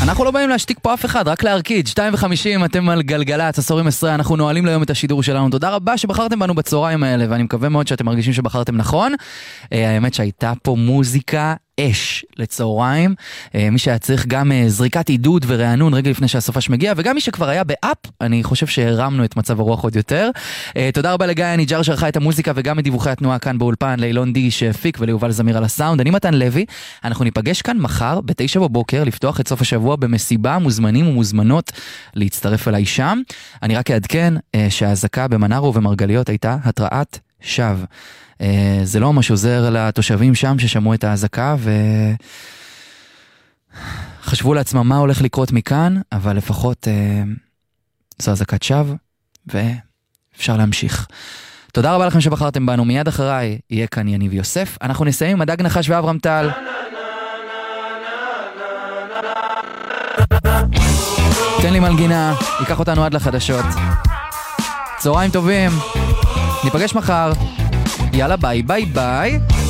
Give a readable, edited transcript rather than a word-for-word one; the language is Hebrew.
אנחנו לא באים להשתיק פה אף אחד, רק להרקיד. 2:50, אתם על גלגלת, עשורים 10, אנחנו נועלים ליום את השידור שלנו. תודה רבה שבחרתם בנו בצהריים האלה, ואני מקווה מאוד שאתם מרגישים שבחרתם נכון. האמת שהייתה פה מוזיקה אש לצהריים, מי שהיה צריך גם זריקת עידוד ורענון רגע לפני שהסופש מגיע, וגם מי שכבר היה באפ, אני חושב שהרמנו את מצב הרוח עוד יותר. תודה רבה לגיא הניג'ר שערכה את המוזיקה וגם את דיווחי התנועה כאן באולפן, לאילון די שהפיק וליובל זמיר על הסאונד. אני מתן לוי, אנחנו ניפגש כאן מחר ב9 בבוקר לפתוח את סוף השבוע במסיבה, מוזמנים ומוזמנות להצטרף אליי שם. אני רק אעדכן שההזקה במנרו ומרגליות הייתה התראת שווא. זה לא ממש עוזר לתושבים שם ששמעו את ההזקה וחשבו לעצמם מה הולך לקרות מכאן, אבל לפחות זו הזקת שווא ואפשר להמשיך. תודה רבה לכם שבחרתם בנו. מיד אחריי יהיה כאן יניב יוסף. אנחנו נסיים עם הדג נחש ואברהם טל. תן לי מנגינה, ייקח אותנו עד לחדשות. צהריים טובים, ניפגש מחר. יאללה ביי ביי ביי.